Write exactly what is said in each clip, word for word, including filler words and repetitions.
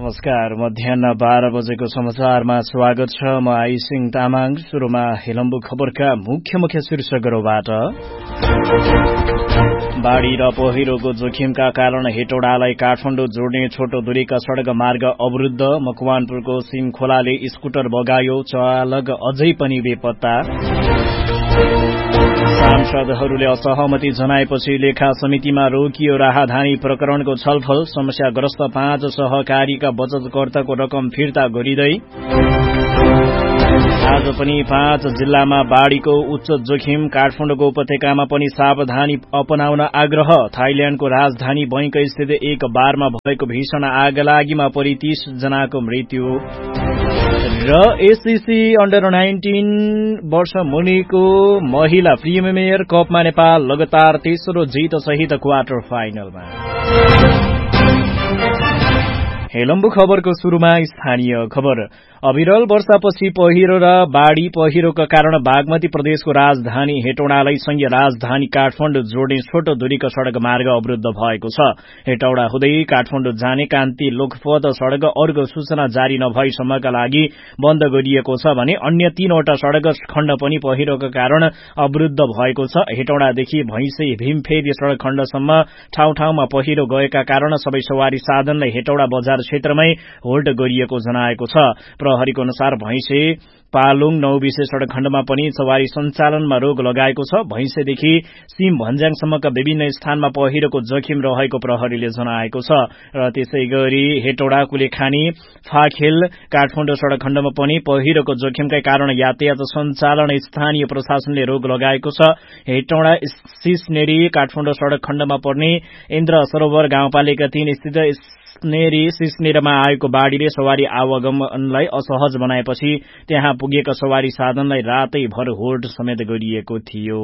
नमस्कार। मध्याह बाह्र बजेको समाचारमा स्वागत छ। म आई सिंह तामाङ। सुरुमा हेलम्बु खबरका मुख्य मुख्य शीर्षकहरूबाट। बाढ़ी र पहिरोको जोखिमका कारण हेटौडालाई काठमाडौँ जोड्ने छोटो दूरीका सड़क मार्ग अवरुद्ध। मकवानपुरको सिम खोलाले स्कूटर बगायो, चालक अझै पनि बेपत्ता। सांसदहरूले असहमति जनाएपछि लेखा समितिमा रोकियो राहदानी प्रकरणको छलफल। समस्याग्रस्त पाँच सहकारीका बचतकर्ताको रकम फिर्ता गरिँदै। आज पनि पाँच जिल्लामा बाढ़ीको उच्च जोखिम। काठमाडौँको उपत्यकामा पनि सावधानी अपनाउन आग्रह। थाइल्याण्डको राजधानी बैंक स्थित एक बारमा भएको भीषण आगलागीमा परि तीस जनाको मृत्यु। र एससीसी अन्डर नाइन्टीन वर्ष मुनिको महिला प्रिमियर कपमा नेपाल लगातार तेस्रो जित सहित क्वार्टर फाइनलमा। हेलम्बु खबरको शुरूमा स्थानीय खबर। अविरल वर्षापछि पहिरो र बाढ़ी पहिरोका कारण बागमती प्रदेशको राजधानी हेटौडालाई संघीय राजधानी काठमाडौँ जोड्ने छोटो दूरीको सड़क मार्ग अवरुद्ध भएको छ। हेटौडा हुँदै काठमाडौँ जाने कान्ति लोकपथ सड़क अर्को सूचना जारी नभएसम्मका लागि बन्द गरिएको छ भने अन्य तीनवटा सड़क खण्ड पनि पहिरोका कारण अवरुद्ध भएको छ। हेटौडादेखि भैंसे भीमफेदी सड़क खण्डसम्म ठाउँ ठाउँमा पहिरो गएका कारण सबै सवारी साधनलाई हेटौडा बजार क्षेत्रमै होल्ड गरिएको जनाएको छ। प्रहरीको अनुसार भैंसे पालुङ नौबिसे सड़क खण्डमा पनि सवारी सञ्चालनमा रोक लगाएको छ। भैंसेदेखि सिम भन्ज्याङसम्मका विभिन्न स्थानमा पहिरोको जोखिम रहेको प्रहरीले जनाएको छ। र त्यसै गरी हेटौडा कुलेखानी फाखेल काठमाडौँ सड़क खण्डमा पनि पहिरोको जोखिमकै कारण यातायात सञ्चालन स्थानीय प्रशासनले रोक लगाएको छ। हेटौडा सिसनेरी काठमाडौँ सड़क खण्डमा पर्ने इन्द्र सरोवर गाउँपालिका तीन स्थित सिसनेरी सिसनेरमा आएको बाढ़ीले सवारी आवागमनलाई असहज बनाएपछि त्यहाँ पुगेका सवारी साधनलाई रातैभर होल्ड समेत गरिएको थियो।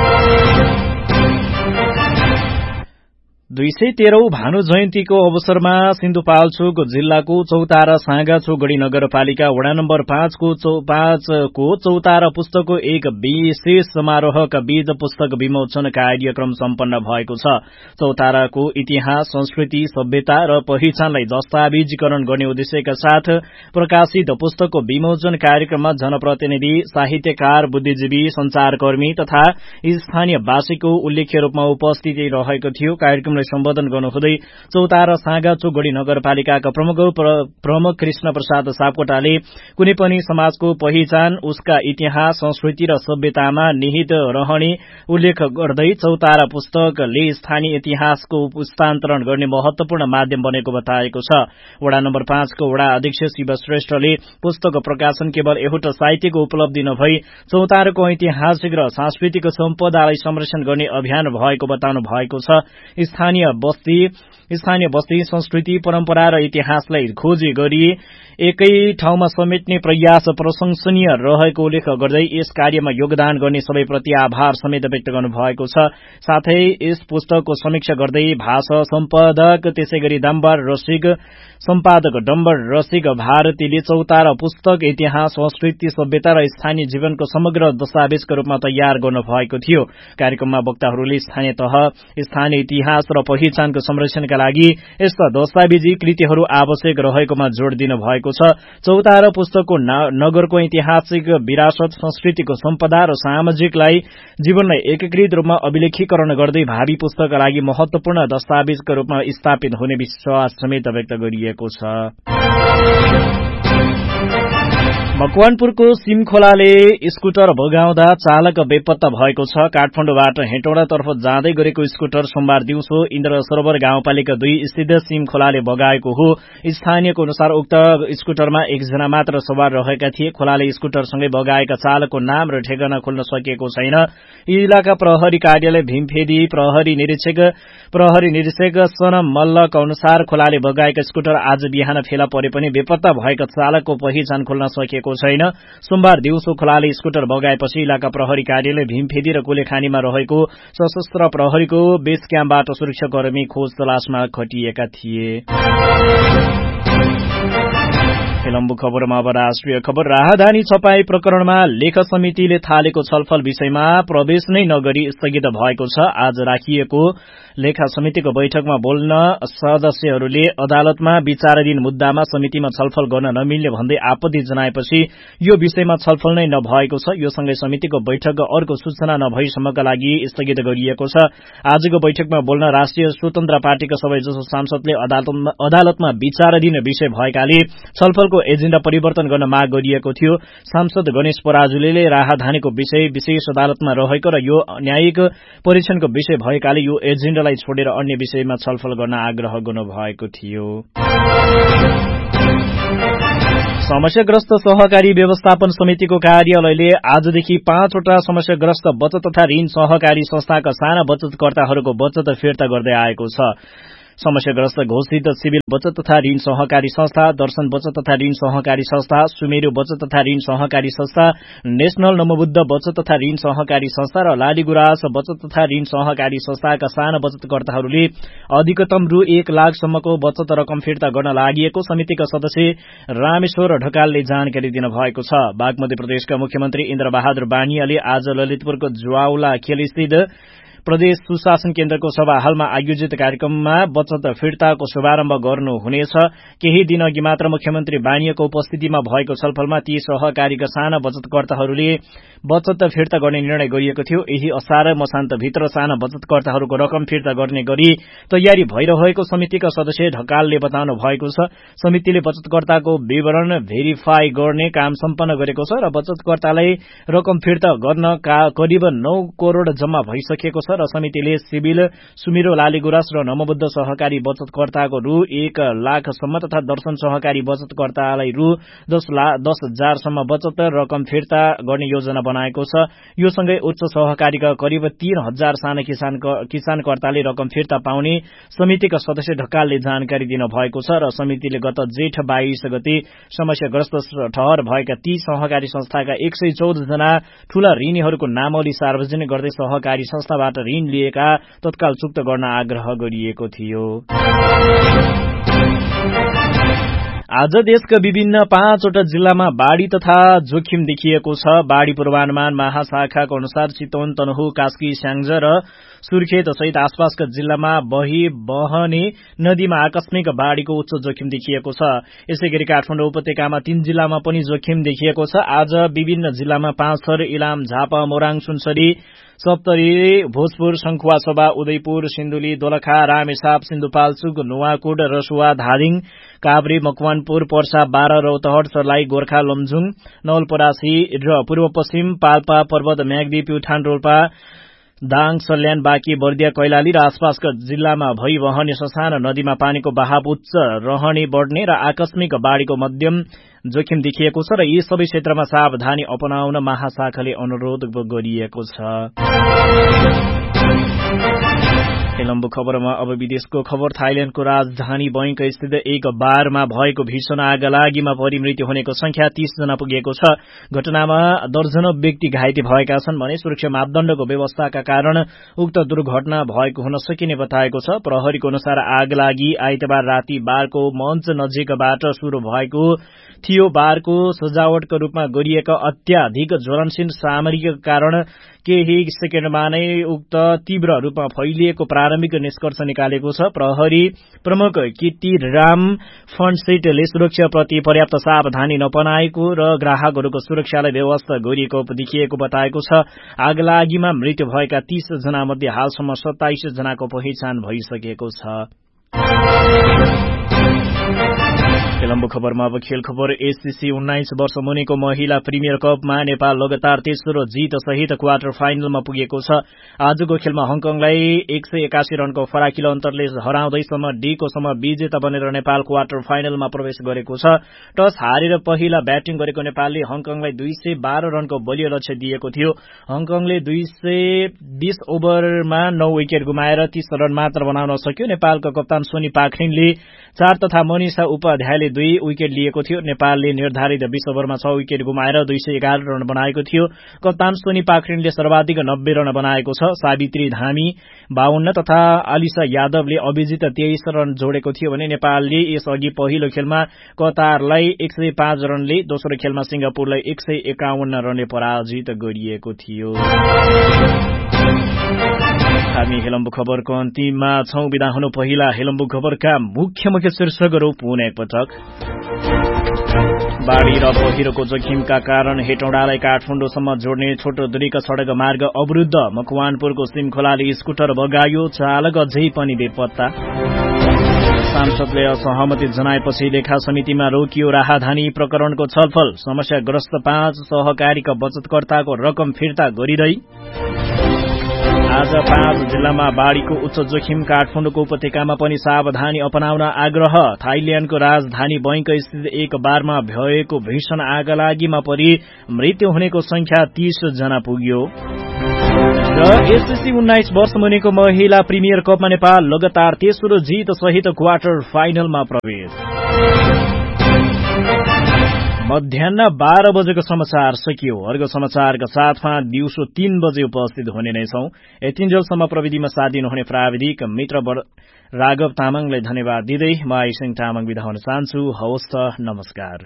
दुई सय तेह्रौं भानु जयन्तीको अवसरमा सिन्धुपाल्चोक जिल्लाको चौतारा साँगाचोगढ़ी नगरपालिका वडा नम्बर पाँचको पाँचको चौतारा पुस्तकको एक विशेष समारोहका बीच पुस्तक विमोचन कार्यक्रम सम्पन्न भएको छ। चौताराको इतिहास, संस्कृति, सभ्यता र पहिचानलाई दस्तावेजीकरण गर्ने उद्देश्यका साथ प्रकाशित पुस्तकको विमोचन कार्यक्रममा जनप्रतिनिधि, साहित्यकार, बुद्धिजीवी, संचारकर्मी तथा स्थानीयवासीको उल्लेख्य रूपमा उपस्थिति रहेको थियो। कार्यक्रम सम्बोधन गर्नुहुँदै चौतारा साँगाचोगढ़ी नगरपालिकाका प्रमुख प्रमुख कृष्ण प्रसाद सापकोटाले कुनै पनि समाजको पहिचान उसका इतिहास, संस्कृति र सभ्यतामा निहित रहने उल्लेख गर्दै चौतारा पुस्तकले स्थानीय इतिहासको हस्तान्तरण गर्ने महत्वपूर्ण माध्यम बनेको बताएको छ। वडा नम्बर पाँचको वडा अध्यक्ष शिव श्रेष्ठले पुस्तक प्रकाशन केवल एउटा साहित्यको उपलब्धि नभई चौताराको ऐतिहासिक र सांस्कृतिक सम्पदालाई संरक्षण गर्ने अभियान भएको बताउनु भएको छ। स्थानीय बस्ती स्थानीय बस्ती संस्कृति, परम्परा र इतिहासलाई खोजी गरी एकै ठाउँमा समेट्ने प्रयास प्रशंसनीय रहेको उल्लेख गर्दै यस कार्यमा योगदान गर्ने सबैप्रति आभार समेत व्यक्त गर्नुभएको छ। साथै यस पुस्तकको समीक्षा गर्दै भाषा सम्पादक त्यसै गरी डम्बर रसिक सम्पादक डम्बर रसिक भारतीले चौतारा पुस्तक इतिहास, संस्कृति, सभ्यता र स्थानीय जीवनको समग्र दस्तावेजका रूपमा तयार गर्नुभएको थियो। कार्यक्रममा वक्ताहरूले स्थानीय तह, स्थानीय इतिहास र पहिचानको संरक्षणका लागि यस्ता दस्तावेजी कृतिहरू आवश्यक रहेकोमा जोड़ दिनु भएको छ। चौतारा पुस्तकको नगरको ऐतिहासिक विरासत, संस्कृतिको सम्पदा र सामाजिकलाई जीवनलाई एकीकृत रूपमा अभिलेखीकरण गर्दै भावी पुस्तकका लागि महत्वपूर्ण दस्तावेजका रूपमा स्थापित हुने विश्वास समेत व्यक्त गरिएको छ। मकवानपुरको सिम खोलाले स्कूटर बगाउँदा चालक बेपत्ता भएको छ। काठमाडौँबाट हेटौडातर्फ जाँदै गरेको स्कूटर सोमबार दिउँसो इन्द्र सरोवर गाउँपालिका दुई स्थित सिम खोलाले बगाएको हो। स्थानीयको अनुसार उक्त स्कूटरमा एकजना मात्र सवार रहेका थिए। खोलाले स्कूटरसँगै बगाएका चालकको नाम र ठेगाना खोल्न सकिएको छैन। इलाका प्रहरी कार्यालय भीमफेदी प्रहरी निरीक्षक प्रहरी निरीक्षक सनम मल्लका अनुसार खोलाले बगाएका स्कूटर आज बिहान फेला परे पनि बेपत्ता भएका चालकको पहिचान खोल्न सकिएको छैन। सोमबार दिउँसो खोलाले स्कूटर बगाएपछि इलाका प्रहरी कार्यालय भीमफेदी र कुलेखानीमा रहेको सशस्त्र प्रहरीको बेस क्याम्पबाट सुरक्षाकर्मी खोज तलासमा खटिएका थिए। लम्बु खबरमा अब राष्ट्रिय खबर। राहदानी छपाई प्रकरणमा लेख समितिले थालेको छलफल विषयमा प्रवेश नै नगरी स्थगित भएको छ। आज राखिएको लेखा समितिको बैठकमा बोल्न सदस्यहरूले अदालतमा विचाराधीन मुद्दामा समितिमा छलफल गर्न नमिल्ने भन्दै आपत्ति जनाएपछि यो विषयमा छलफल नै नभएको छ। यो सँगै समितिको बैठक अर्को सूचना नभएसम्मका लागि स्थगित गरिएको छ। आजको बैठकमा बोल्न राष्ट्रिय स्वतन्त्र पार्टीका सबैजसो सांसदले अदालतमा विचाराधीन विषय भएकाले छलफलको एजेण्डा परिवर्तन गर्न माग गरिएको थियो। सांसद गणेश पराजुलीले राहदानीको विषय विशेष अदालतमा रहेको र यो न्यायिक परीक्षणको विषय भएकाले यो एजेण्डालाई छोडेर अन्य विषयमा छलफल गर्न आग्रह गर्नुभएको थियो। समस्याग्रस्त सहकारी व्यवस्थापन समितिको कार्यालयले आजदेखि पाँचवटा समस्याग्रस्त बचत तथा ऋण सहकारी संस्थाका साना बचतकर्ताहरूको बचत फिर्ता गर्दै आएको छ। समस्याग्रस्त घोषित सिभिल बचत तथा ऋण सहकारी संस्था, दर्शन बचत तथा ऋण सहकारी संस्था, सुमेरु बचत तथा ऋण सहकारी संस्था, नेशनल नमोबुद्ध बचत तथा ऋण सहकारी संस्था र लालीगुराँस बचत तथा ऋण सहकारी संस्थाका साना बचतकर्ताहरूले अधिकतम रु एक लाखसम्मको बचत रकम फिर्ता गर्न लागि समितिका सदस्य रामेश्वर ढकालले जानकारी दिनुभएको छ। बागमती प्रदेशका मुख्यमन्त्री इन्द्र बहादुर बानियाले आज ललितपुरको ज्वाउला खेलस्थित प्रदेश सुशासन केन्द्रको सभा हालमा आयोजित कार्यक्रममा बचत फिर्ताको शुभारम्भ गर्नुहुनेछ। केही दिन अघि मात्र मुख्यमन्त्री बानियाको उपस्थितिमा भएको छलफलमा ती सहकारीका साना बचतकर्ताहरूले बचत फिर्ता गर्ने निर्णय गरिएको थियो। यही असार मसान्तभित्र साना बचतकर्ताहरूको रकम फिर्ता गर्ने गरी तयारी भइरहेको समितिका सदस्य ढकालले बताउनु भएको छ। समितिले बचतकर्ताको विवरण भेरिफाई गर्ने काम सम्पन्न गरेको छ र बचतकर्तालाई रकम फिर्ता गर्न करिब नौ करोड़ जम्मा भइसकेको छ र समितिले सिभिल, सुमिरो, लालीगुराँस र नमोबुद्ध सहकारी बचतकर्ताको रु एक लाखसम्म तथा दर्शन सहकारी बचतकर्तालाई रु दस हजारसम्म बचत रकम फिर्ता गर्ने योजना बनाएको छ। यो सँगै उच्च सहकारीका करिब तीन हजार साना किसान किसानकर्ताले रकम फिर्ता पाउने समितिका सदस्य ढकालले जानकारी दिनुभएको छ र समितिले गत जेठ बाइस गते समस्याग्रस्त ठहर भएका ती सहकारी संस्थाका एक सय चौध जना ठूला ऋणीहरूको नामावली सार्वजनिक गर्दै सहकारी संस्थाबाट ऋण लिएका तत्काल चुक्त गर्न आग्रह गरिएको थियो। आज देशका विभिन्न पाँचवटा जिल्लामा बाढ़ी तथा जोखिम देखिएको छ। बाढ़ी पूर्वानुमान महाशाखाको अनुसार चितवन, तनहुँ, कास्की, स्याङ्जा र सुर्खेत सहित आसपासका जिल्लामा बही बहने नदीमा आकस्मिक बाढ़ीको उच्च जोखिम देखिएको छ। यसैगरी काठमाडौँ उपत्यकामा तीन जिल्लामा पनि जोखिम देखिएको छ। आज विभिन्न जिल्लामा पाँचथर, इलाम, झापा, मोराङ, सुनसरी, सप्तरी, भोजपुर, शंखुवासभा, उदयपुर, सिन्धुली, दोलखा, रामेछाप, सिन्धुपाल्चोक, नुवाकोट, रसुवा, धादिङ, काभ्रे, मकवानपुर, पर्सा, बाह्र, रौतहट, सर्लाही, गोर्खा, लमजुङ, नवलपरासी र पूर्व पश्चिम पाल्पा, पर्वत, म्याग्दी, प्युठान, रोल्पा, दाङ, सल्यान, बाँकी, बर्दिया, कैलाली र आसपासका जिल्लामा भइबहने ससाना नदीमा पानीको बहाव उच्च रहने, बढ्ने र आकस्मिक बाढ़ीको मध्यम जोखिम देखिएको छ र यी सबै क्षेत्रमा सावधानी अपनाउन महाशाखाले अनुरोध गरिएको छ। लम्बु खबरमा अब विदेशको खबर। थाइल्याण्डको राजधानी बैंक स्थित एक बारमा भएको भीषण आगलागीमा परि मृत्यु हुनेको संख्या तीस जना पुगेको छ। घटनामा दर्जनौ व्यक्ति घाइते भएका छन् भने सुरक्षा मापदण्डको व्यवस्थाका कारण उक्त दुर्घटना भएको हुन सकिने बताएको छ। प्रहरीको अनुसार आगलागी आइतबार राति बारको मञ्च नजिकबाट शुरू भएको थियो। बारको सजावटको रूपमा गरिएका अत्याधिक ज्वलनशील सामग्रीका कारण केही सेकेण्डमा नै उक्त तीव्र रूपमा फैलिएको प्रारम्भिक निष्कर्ष निकालेको छ। प्रहरी प्रमुख किटी राम फन्डसेटले सुरक्षाप्रति पर्याप्त सावधानी नपनाएको र ग्राहकहरूको सुरक्षालाई व्यवस्था गरिएको देखिएको बताएको छ। आगलागीमा मृत्यु भएका तीस जना मध्ये हालसम्म सत्ताइस जनाको पहिचान भइसकेको छ। लम्बु खबरमा अब खेल खबर। एससीसी उन्नाइस वर्ष मुनिको महिला प्रिमियर कपमा नेपाल लगातार तेस्रो जीत सहित क्वार्टर फाइनलमा पुगेको छ। आजको खेलमा हङकङलाई एक सय एकासी रनको फराकिलो अन्तरले हराउँदै सम्म डीको सम्म विजेता बनेर नेपाल क्वार्टर फाइनलमा प्रवेश गरेको छ। टस हारेर पहिला ब्याटिङ गरेको नेपालले हङकङलाई दुई सय बाह्र रनको बलियो लक्ष्य दिएको थियो। हङकङले दुई सय बीस ओभरमा नौ विकेट गुमाएर तीस रन मात्र बनाउन सक्यो। नेपालको कप्तान सोनी पाखरिनले चार तथा मनिषा उपाध्यायले दुई विकेट लिएको थियो। नेपालले निर्धारित बीस ओभरमा छ विकेट गुमाएर दुई सय एघार रन बनाएको थियो। कप्तान सोनी पाखरिनले सर्वाधिक नब्बे रन बनाएको छ। सावित्री धामी बाहन्न तथा आलिसा यादवले अभिजित तेइस रन जोडेको थियो भने नेपालले यसअघि पहिलो खेलमा कतारलाई एक सय पाँच रनले, दोस्रो खेलमा सिंगापुरलाई एक सय एकाउन्न रनले पराजित गरिएको थियो। हामी हेलम्बु खबरको अन्तिममा छौं। विदा हुनु पहिला हेलम्बु खबरका मुख्य मुख्य शीर्षकहरू पुनः एकपटक। बाढ़ी र पहिरोको जोखिमका कारण हेटौडालाई काठमाडौँसम्म जोड्ने छोटो दूरीका सड़क मार्ग अवरुद्ध। मकवानपुरको सिमखोलाले स्कुटर बगायो, चालक अझै पनि बेपत्ता। सांसदले असहमति जनाएपछि लेखा समितिमा रोकियो राहदानी प्रकरणको छलफल। समस्याग्रस्त पाँच सहकारीका बचतकर्ताको रकम फिर्ता गरिरही। आज पाँच जिल्लामा बाढ़ीको उच्च जोखिम। काठमाडौँको उपत्यकामा पनि सावधानी अपनाउन आग्रह। थाइल्याण्डको राजधानी बैंक स्थित एक बारमा भएको भीषण आगलागीमा परि मृत्यु हुनेको संख्या तीस जना पुग्यो। र एसएससी उन्नाइस वर्ष मुनिको महिला प्रिमियर कपमा नेपाल लगातार तेस्रो जित सहित क्वार्टर फाइनलमा प्रवेश। मध्याह बाह्र बजेको समाचार सकियो। अर्घ समाचारका साथमा दिउँसो तीन बजे उपस्थित हुने नै छौं। यतिन्जेलसम्म प्रविधिमा साथ दिनुहुने प्राविधिक मित्र राघव तामाङलाई धन्यवाद दिँदै म आइसिङ तामाङ बिदा हुन चाहन्छु। हवस् त, नमस्कार।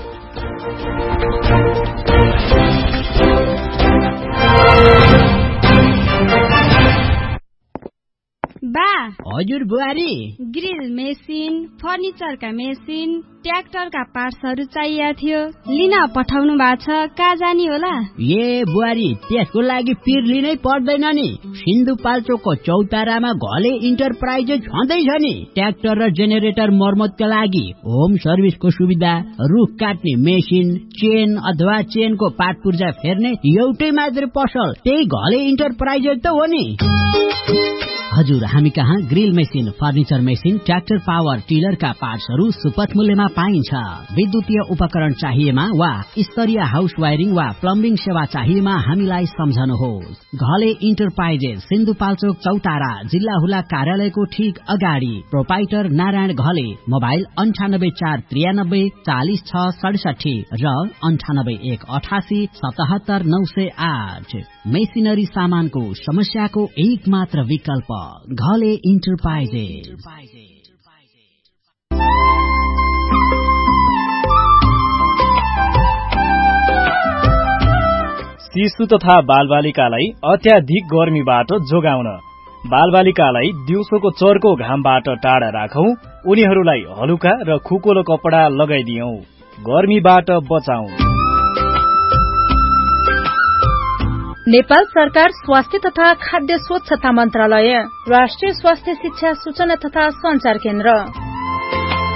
बा हजुर बुहारी, ग्रिल मेसिन, फर्निचरका मेसिन, ट्र्याक्टरका पार्ट्सहरू चाहिएको थियो, लिन पठाउनु भएको छ। कहाँ जाने होला? ए बुहारी, त्यसको लागि पिर लिनै पर्दैन नि। सिन्धुपाल्चोकको चौतारामा घले इन्टरप्राइजेस छँदैछ नि। ट्र्याक्टर र जेनेरेटर मर्मतका लागि होम सर्भिसको सुविधा, रुख काट्ने मेसिन, चेन अथवा चेनको पार्ट पुर्जा फेर्ने एउटै मात्र पसल, त्यही घले इन्टरप्राइजेस त हो नि। हजुर, हामी कहाँ grill machine, furniture machine, tractor power टिलरका पार्ट्सहरू सुपथ मूल्यमा पाइन्छ। विद्युतीय उपकरण चाहिएमा वा स्तरीय हाउस वायरिङ वा प्लम्बिङ सेवा चाहिएमा हामीलाई सम्झनुहोस्। घले इन्टरप्राइजेस, सिन्धुपाल्चोक चौतारा, जिल्ला हुला कार्यालयको ठीक अगाडि। प्रोपाइटर नारायण घले। मोबाइल अन्ठानब्बे चार त्रियानब्बे चालिस छ सडसठी र अन्ठानब्बे एक अठासी सतहत्तर नौ सय आठ। मेसिनरी सामानको समस्याको एक मात्र विकल्प, घले इन्टरप्राइजेस। शिशु तथा बालबालिकालाई अत्याधिक गर्मीबाट जोगाउन बालबालिकालाई दिउँसोको चर्को घामबाट टाढा राखौं। उनीहरूलाई हलुका र खुकुलो कपडा लगाइदियौं। गर्मीबाट बचाउँ। नेपाल सरकार स्वास्थ्य तथा खाद्य स्वच्छता मन्त्रालय, राष्ट्रिय स्वास्थ्य शिक्षा सूचना तथा संचार केन्द्र।